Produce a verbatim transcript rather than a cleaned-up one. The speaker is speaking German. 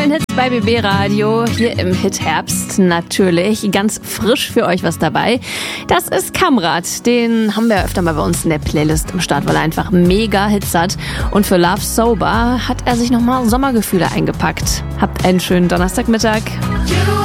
Hits bei B B Radio, hier im Hit-Herbst natürlich. Ganz frisch für euch was dabei. Das ist Kamrat. Den haben wir öfter mal bei uns in der Playlist im Start, weil er einfach mega Hits hat. Und für Love Sober hat er sich nochmal Sommergefühle eingepackt. Habt einen schönen Donnerstagmittag.